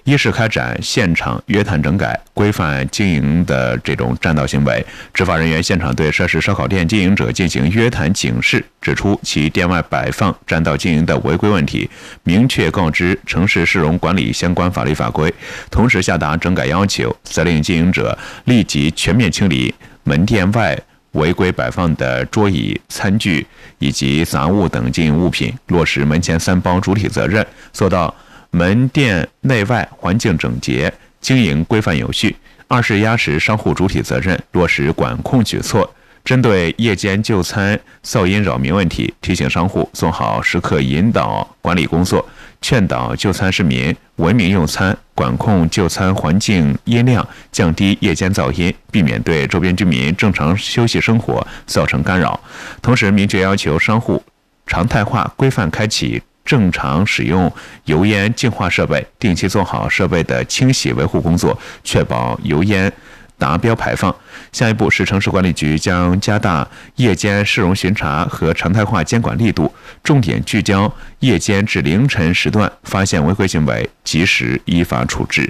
一是开展现场约谈整改，规范经营的这种占道行为，执法人员现场对涉事烧烤店经营者进行约谈警示，指出其店外摆放占道经营的违规问题，明确告知城市市容管理相关法律法规，同时下达整改要求，责令经营者立即全面清理门店外违规摆放的桌椅、餐具以及杂物等经营物品，落实门前三包主体责任，做到门店内外环境整洁，经营规范有序。二是压实商户主体责任，落实管控举措。针对夜间就餐噪音扰民问题，提醒商户做好时刻引导管理工作，劝导就餐市民文明用餐，管控就餐环境音量，降低夜间噪音，避免对周边居民正常休息生活造成干扰。同时，明确要求商户常态化规范开启正常使用油烟净化设备，定期做好设备的清洗维护工作，确保油烟达标排放。下一步是城市管理局将加大夜间市容巡查和常态化监管力度，重点聚焦夜间至凌晨时段，发现违规行为及时依法处置。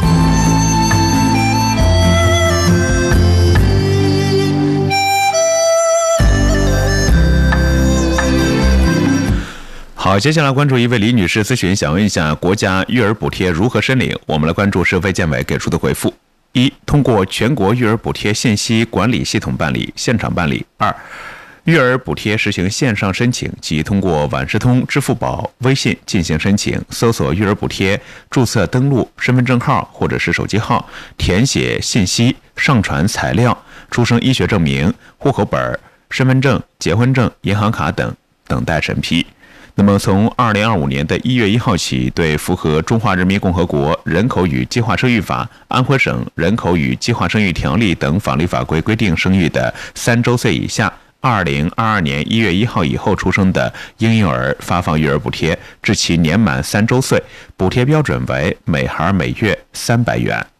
好，接下来关注一位李女士咨询，想问一下国家育儿补贴如何申领？我们来关注是卫健委给出的回复：一、通过全国育儿补贴信息管理系统办理，现场办理；二、育儿补贴实行线上申请，即通过万事通、支付宝、微信进行申请，搜索育儿补贴，注册登录身份证号或者是手机号，填写信息，上传材料，出生医学证明、户口本、身份证、结婚证、银行卡等，等待审批。那么，从2025年1月1号起，对符合《中华人民共和国人口与计划生育法》、安徽省人口与计划生育条例等法律法规规定生育的3周岁以下2022年1月1号以后出生的婴幼儿发放育儿补贴，至其年满3周岁，补贴标准为每孩每月300元。